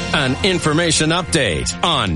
an information update on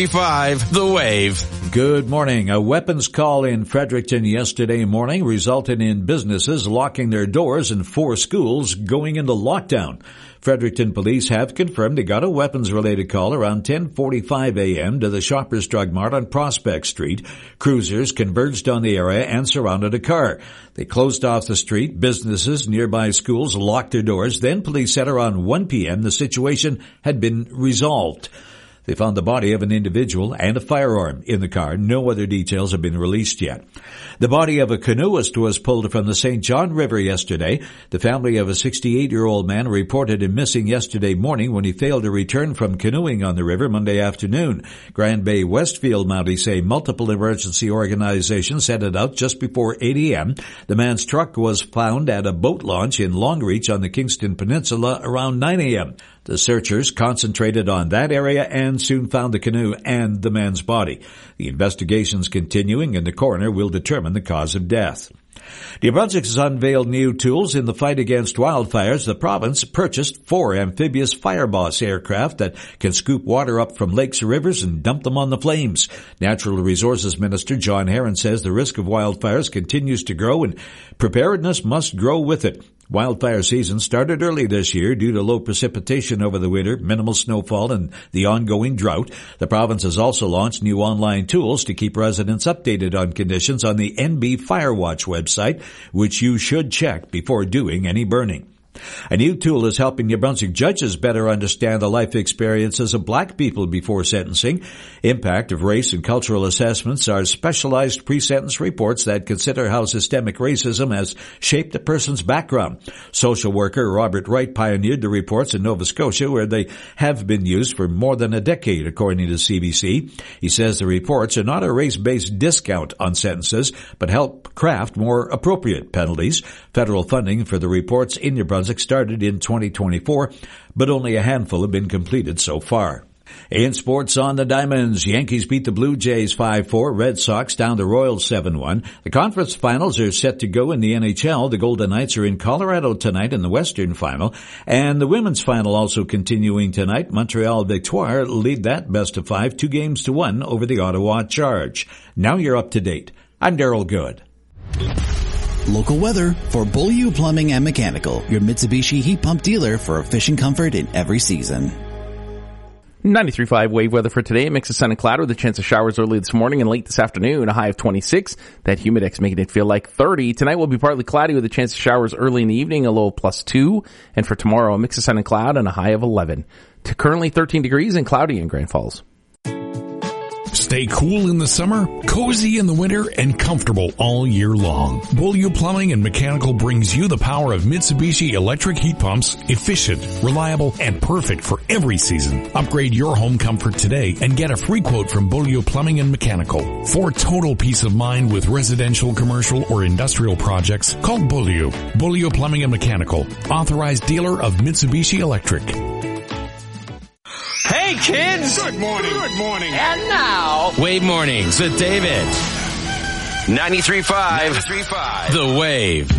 93.5 The Wave. Good morning. A weapons call in Fredericton yesterday morning resulted in businesses locking their doors and 4 schools going into lockdown. Fredericton police have confirmed they got a weapons-related call around 10:45 a.m. to the Shoppers Drug Mart on Prospect Street. Cruisers converged on the area and surrounded a car. They closed off the street. Businesses, nearby schools locked their doors. Then police said around 1 p.m. the situation had been resolved. They found the body of an individual and a firearm in the car. No other details have been released yet. The body of a canoeist was pulled from the St. John River yesterday. The family of a 68-year-old man reported him missing yesterday morning when he failed to return from canoeing on the river Monday afternoon. Grand Bay Westfield Mounties say multiple emergency organizations headed out just before 8 a.m. The man's truck was found at a boat launch in Longreach on the Kingston Peninsula around 9 a.m. The searchers concentrated on that area and soon found the canoe and the man's body. The investigation's continuing and the coroner will determine the cause of death. New Brunswick has unveiled new tools in the fight against wildfires. The province purchased 4 amphibious Fireboss aircraft that can scoop water up from lakes or rivers and dump them on the flames. Natural Resources Minister John Herron says the risk of wildfires continues to grow and preparedness must grow with it. Wildfire season started early this year due to low precipitation over the winter, minimal snowfall, and the ongoing drought. The province has also launched new online tools to keep residents updated on conditions on the NB Firewatch website, which you should check before doing any burning. A new tool is helping New Brunswick judges better understand the life experiences of black people before sentencing. Impact of race and cultural assessments are specialized pre-sentence reports that consider how systemic racism has shaped a person's background. Social worker Robert Wright pioneered the reports in Nova Scotia, where they have been used for more than a decade, according to CBC. He says the reports are not a race-based discount on sentences, but help craft more appropriate penalties. Federal funding for the reports in New Brunswick started in 2024, but only a handful have been completed so far. In sports on the Diamonds, Yankees beat the Blue Jays 5-4, Red Sox down the Royals 7-1. The conference finals are set to go in the NHL. The Golden Knights are in Colorado tonight in the Western Final, and the women's final also continuing tonight. Montreal Victoire lead that best of 5, 2-1 over the Ottawa Charge. Now you're up to date. I'm Daryl Good. Local weather for Beaulieu Plumbing and Mechanical, your Mitsubishi heat pump dealer for efficient comfort in every season. 93.5 wave weather for today. A mix of sun and cloud with a chance of showers early this morning and late this afternoon. A high of 26. That humidex making it feel like 30. Tonight will be partly cloudy with a chance of showers early in the evening, a low of +2. And for tomorrow, a mix of sun and cloud and a high of 11. To currently 13 degrees and cloudy in Grand Falls. Stay cool in the summer, cozy in the winter, and comfortable all year long. Beaulieu Plumbing and Mechanical brings you the power of Mitsubishi electric heat pumps, efficient, reliable, and perfect for every season. Upgrade your home comfort today and get a free quote from Beaulieu Plumbing and Mechanical. For total peace of mind with residential, commercial, or industrial projects, call Beaulieu. Beaulieu Plumbing and Mechanical, authorized dealer of Mitsubishi Electric. Hey, kids! Good morning. Good morning. And now, Wave Mornings with David. 93.5 The Wave.